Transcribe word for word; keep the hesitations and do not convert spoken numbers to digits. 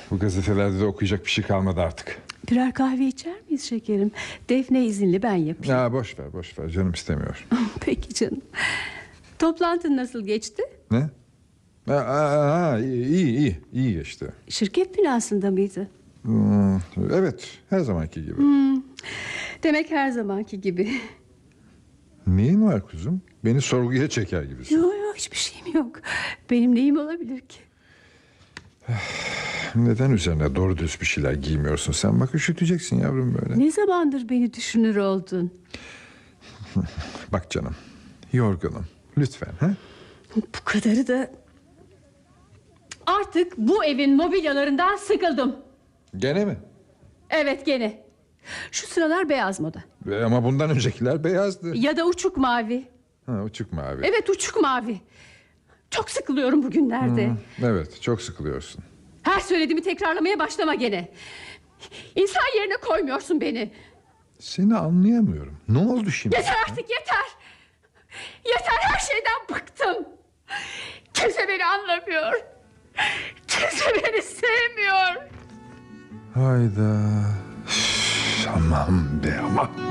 Bu gazetelerde de okuyacak bir şey kalmadı artık. Birer kahve içer miyiz şekerim? Defne izinli, ben yapayım. Ya boş ver boş ver, canım istemiyor. Peki canım. Toplantın nasıl geçti? Ne? Ha, ha, ha, iyi iyi iyi iyi geçti. Şirket binasında mıydı? Hmm, evet, her zamanki gibi. Hmm, demek her zamanki gibi. Neyin var kuzum? Beni sorguya çeker gibisin. Yok yok, hiçbir şeyim yok. Benim neyim olabilir ki? Neden üzerine doğru düz bir şeyler giymiyorsun sen? Bak üşüteceksin yavrum böyle. Ne zamandır beni düşünür oldun? Bak canım, yorgunum. Lütfen. Ha? Bu kadarı da... Artık bu evin mobilyalarından sıkıldım. Gene mi? Evet, gene. Şu sıralar beyaz moda. E, ama bundan öncekiler beyazdı. Ya da uçuk mavi. Ha, uçuk mavi. Evet, uçuk mavi. Çok sıkılıyorum bugünlerde. Hmm, evet, çok sıkılıyorsun. Her söylediğimi tekrarlamaya başlama gene. İnsan yerine koymuyorsun beni. Seni anlayamıyorum. Ne oldu şimdi? Yeter artık, yeter. Yeter, her şeyden bıktım. Kimse beni anlamıyor. Kimse beni sevmiyor. Hayda. Üf, aman be ama.